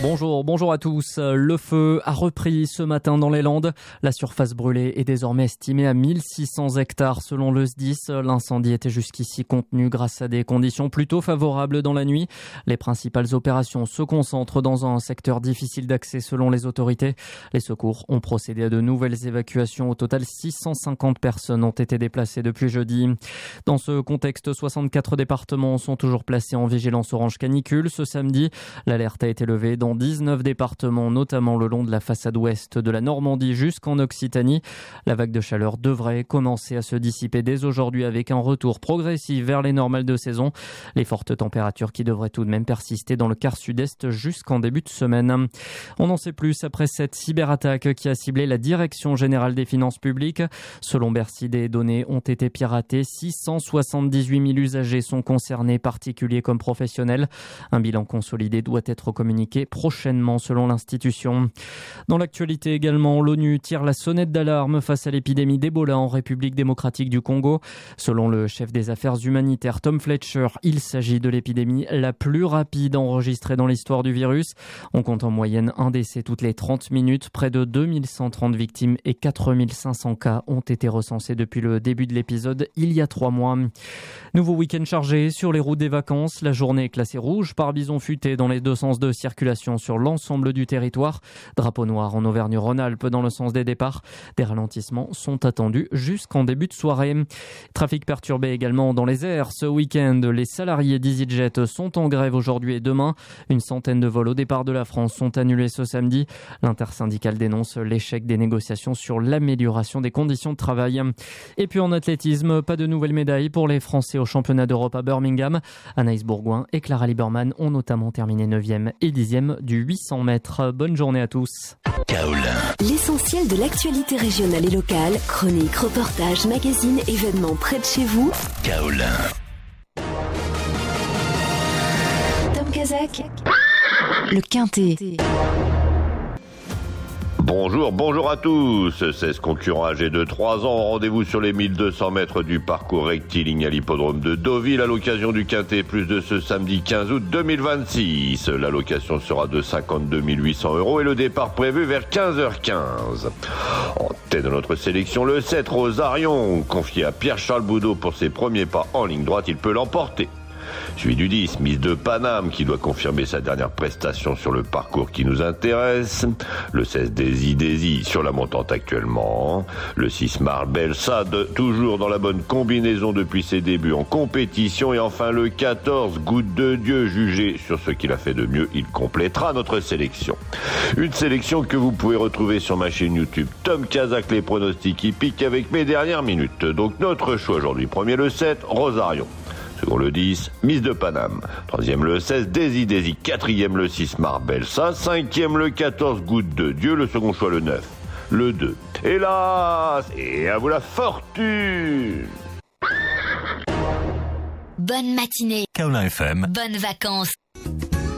Bonjour à tous. Le feu a repris ce matin dans les Landes. La surface brûlée est désormais estimée à 1600 hectares selon le SDIS. L'incendie était jusqu'ici contenu grâce à des conditions plutôt favorables dans la nuit. Les principales opérations se concentrent dans un secteur difficile d'accès selon les autorités. Les secours ont procédé à de nouvelles évacuations. Au total, 650 personnes ont été déplacées depuis jeudi. Dans ce contexte, 64 départements sont toujours placés en vigilance orange canicule. Ce samedi, l'alerte a été levée dans 19 départements, notamment le long de la façade ouest de la Normandie jusqu'en Occitanie. La vague de chaleur devrait commencer à se dissiper dès aujourd'hui avec un retour progressif vers les normales de saison. Les fortes températures qui devraient tout de même persister dans le quart sud-est jusqu'en début de semaine. On en sait plus après cette cyberattaque qui a ciblé la Direction générale des finances publiques. Selon Bercy, des données ont été piratées. 678 000 usagers sont concernés, particuliers comme professionnels. Un bilan consolidé doit être communiqué prochainement selon l'institution. Dans l'actualité également, l'ONU tire la sonnette d'alarme face à l'épidémie d'Ebola en République démocratique du Congo. Selon le chef des affaires humanitaires Tom Fletcher, il s'agit de l'épidémie la plus rapide enregistrée dans l'histoire du virus. On compte en moyenne un décès toutes les 30 minutes. Près de 2130 victimes et 4500 cas ont été recensés depuis le début de l'épisode il y a 3 mois. Nouveau week-end chargé sur les routes des vacances. La journée est classée rouge par bison futé dans les deux sens de circulation sur l'ensemble du territoire. Drapeau noir en Auvergne-Rhône-Alpes dans le sens des départs. Des ralentissements sont attendus jusqu'en début de soirée. Trafic perturbé également dans les airs. Ce week-end, les salariés d'EasyJet sont en grève aujourd'hui et demain. Une centaine de vols au départ de la France sont annulés ce samedi. L'intersyndicale dénonce l'échec des négociations sur l'amélioration des conditions de travail. Et puis en athlétisme, pas de nouvelles médailles pour les Français au championnat d'Europe à Birmingham. Anaïs Bourgoin et Clara Lieberman ont notamment terminé 9e et 10e du 800 mètres. Bonne journée à tous. Kaolin. L'essentiel de l'actualité régionale et locale, chroniques, reportages, magazines, événements près de chez vous. Kaolin. Tom Kazak. Le Quintet. Bonjour à tous. 16 concurrents âgés de 3 ans. Rendez-vous sur les 1200 mètres du parcours rectiligne à l'hippodrome de Deauville à l'occasion du Quintet Plus de ce samedi 15 août 2026. L'allocation sera de 52 800 € et le départ prévu vers 15h15. En tête de notre sélection, le 7 Rosarion, confié à Pierre-Charles Boudot pour ses premiers pas en ligne droite, il peut l'emporter. Suivi du 10, Miss de Paname, qui doit confirmer sa dernière prestation sur le parcours qui nous intéresse. Le 16, Daisy, sur la montante actuellement. Le 6, Marbel Sade, toujours dans la bonne combinaison depuis ses débuts en compétition. Et enfin le 14, Goutte de Dieu, jugé sur ce qu'il a fait de mieux. Il complétera notre sélection. Une sélection que vous pouvez retrouver sur ma chaîne YouTube Tom Kazak, les pronostics hippiques avec mes dernières minutes. Donc notre choix aujourd'hui, premier le 7, Rosarion. Second le 10, Miss de Paname. Troisième le 16, Daisy. Quatrième le 6, Marbelsa. Cinquième le 14, Goutte de Dieu. Le second choix le 9, le 2. Hélas, et à vous la fortune. Bonne matinée. Kaolin FM. Bonnes vacances.